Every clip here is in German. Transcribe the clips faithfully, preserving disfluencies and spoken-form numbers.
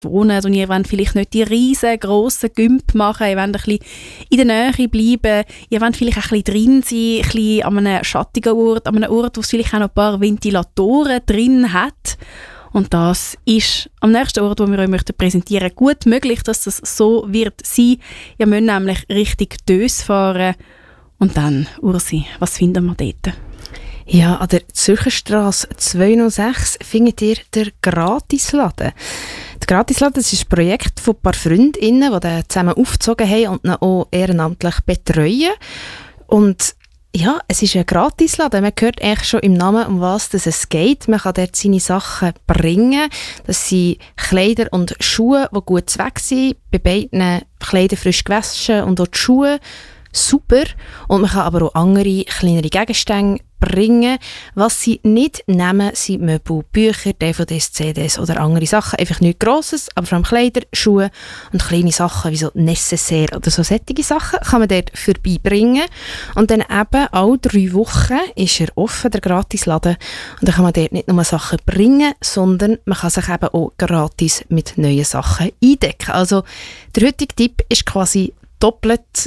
wohnen und ihr wollt vielleicht nicht die riesengroßen Gümp machen, ihr wollt ein bisschen in der Nähe bleiben, ihr wollt vielleicht auch ein bisschen drin sein, ein bisschen an einem schattigen Ort, an einem Ort, wo es vielleicht auch noch ein paar Ventilatoren drin hat. Und das ist am nächsten Ort, wo wir euch möchten präsentieren, gut möglich, dass das so wird sein. Ihr müsst nämlich Richtung Dös fahren. Und dann, Ursi, was finden wir dort? Ja, an der Zürcherstrasse zweihundertsechs findet ihr den Gratisladen. Der Gratisladen, das ist ein Projekt von ein paar Freundinnen, die den zusammen aufgezogen haben und ihn auch ehrenamtlich betreuen. Und ja, es ist ein Gratisladen. Man hört eigentlich schon im Namen, um was es geht. Man kann dort seine Sachen bringen. Das sind Kleider und Schuhe, die gut zu weg sind. Bei beiden Kleider frisch gewaschen und auch die Schuhe super. Und man kann aber auch andere, kleinere Gegenstände bringen. Was sie nicht nehmen, sind Möbel, Bücher, D V Ds, C Ds oder andere Sachen. Einfach nichts Grosses, aber vor allem Kleider, Schuhe und kleine Sachen wie so Necessaire oder so solche Sachen kann man dort vorbeibringen. Und dann eben alle drei Wochen ist er offen, der Gratisladen. Und dann kann man dort nicht nur Sachen bringen, sondern man kann sich eben auch gratis mit neuen Sachen eindecken. Also der heutige Tipp ist quasi doppelt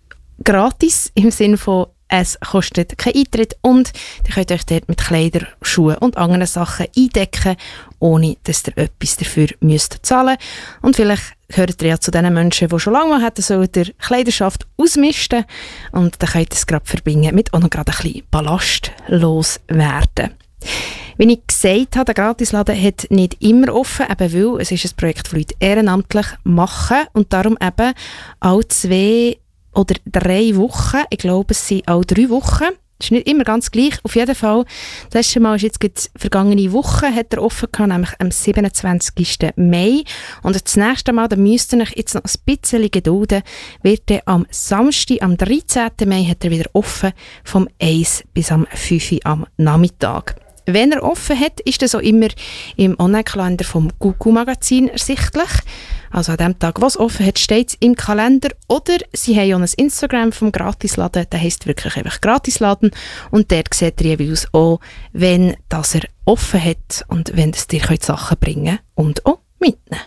gratis im Sinne von, es kostet keinen Eintritt und ihr könnt euch dort mit Kleider, Schuhen und anderen Sachen eindecken, ohne dass ihr etwas dafür müsst zahlen. Und vielleicht gehört ihr ja zu den Menschen, die schon lange mal hätten sollen, der Kleiderschaft ausmisten. Und dann könnt ihr es gerade verbinden mit auch noch gerade ein bisschen ballastlos werden. Wie ich gesagt habe, der Gratisladen hat nicht immer offen, eben weil es ist ein Projekt, das Leute ehrenamtlich machen und darum eben alle zwei oder drei Wochen, ich glaube es sind auch drei Wochen, das ist nicht immer ganz gleich, auf jeden Fall, das letzte Mal ist jetzt gerade vergangene Woche, hat er offen gehabt, nämlich am siebenundzwanzigsten Mai und das nächste Mal, da müsst ihr euch jetzt noch ein bisschen gedulden, wird er am Samstag, am dreizehnten Mai, hat er wieder offen, vom eins bis am fünf Uhr am Nachmittag. Wenn er offen hat, ist das auch immer im Online-Kalender vom Gugu-Magazin ersichtlich. Also an dem Tag, was offen hat, steht es im Kalender. Oder sie haben auch ein Instagram vom Gratisladen, der heisst wirklich einfach Gratisladen. Und dort seht ihr jeweils auch, wenn das er offen hat und wenn es dir Sachen bringen und auch mitnehmen.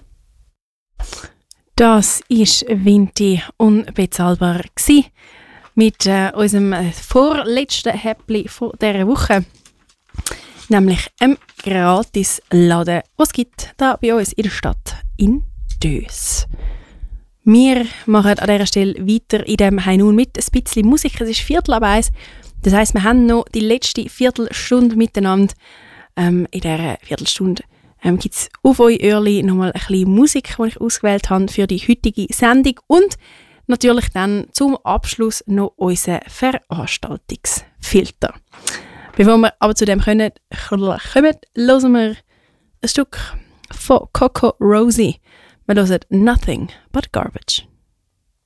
Das war Vinti unbezahlbar gewesen, mit äh, unserem vorletzten Häppli von dieser Woche. Nämlich einem Gratisladen, was es gibt hier bei uns in der Stadt in Dös. Wir machen an dieser Stelle weiter in dem Hei nun mit ein bisschen Musik. Es ist Viertel ab eins. Das heisst, wir haben noch die letzte Viertelstunde miteinander. Ähm, in dieser Viertelstunde ähm, gibt es auf euch Öhrli nochmal ein bisschen Musik, die ich ausgewählt habe für die heutige Sendung. Und natürlich dann zum Abschluss noch unser Veranstaltungsfilter. Bevor wir aber zu dem kommen, kommen, hören wir ein Stück von Coco Rosie. Wir hören Nothing But Garbage.